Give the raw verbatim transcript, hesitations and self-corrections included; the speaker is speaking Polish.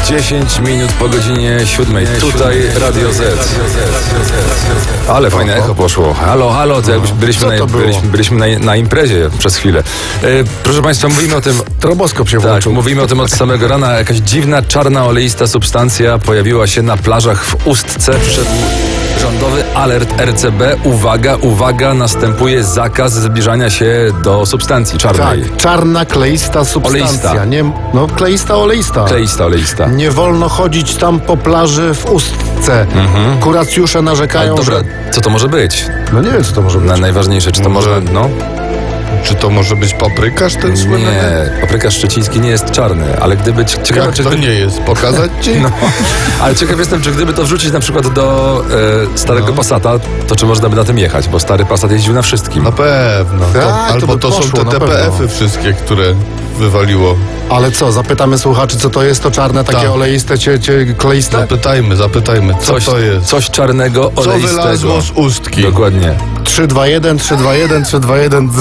dziesięć minut po godzinie siódmej. Tutaj Radio Z. Ale fajne echo poszło. Halo, halo, to jakbyśmy byliśmy, Co na, to było? byliśmy, byliśmy na, na imprezie przez chwilę. E, proszę Państwa, mówimy o tym... Troboskop się Tak, włączył. mówimy o tym od samego rana. Jakaś dziwna, czarna, oleista substancja pojawiła się na plażach w Ustce. Przyszedł rządowy alert R C B. Uwaga, uwaga, następuje zakaz zbliżania się do substancji czarnej. Tak, czarna, kleista substancja. Oleista. Nie, no, kleista, oleista. Kleista, oleista. Nie wolno chodzić tam po plaży w Ustce. Mhm. Kuracjusze narzekają, Ale dobra, że... co to może być? No nie wiem, co to może być. Na najważniejsze, czy to Może- można... No? Czy to może być paprykarz ten słynny? Nie, paprykarz szczeciński nie jest czarny, ale gdyby... Ciekawe, Jak czy to gdyby, nie jest? Pokazać ci? No, ale ciekaw jestem, czy gdyby to wrzucić na przykład do e, starego No. Passata, to czy można by na tym jechać, bo stary Passat jeździł na wszystkim. Na pewno. Tak, To, to albo by to, są poszło, te na T P F-y pewno. wszystkie, które wywaliło. Ale co, zapytamy słuchaczy, co to jest to czarne, takie Tak. oleiste, cie, cie, kleiste? Zapytajmy, zapytajmy, co coś, to jest? coś czarnego, Co oleistego. wylazło z ustki? Dokładnie. trzy dwa jeden, trzy dwa jeden, trzy dwa jeden.